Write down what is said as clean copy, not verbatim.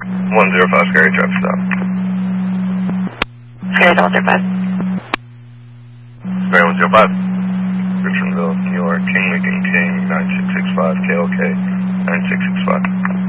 105 Scary Traffic Stop. Scary 105. Scary 105. Richmondville, New York, King Lincoln King, 9665, KLK, 9665.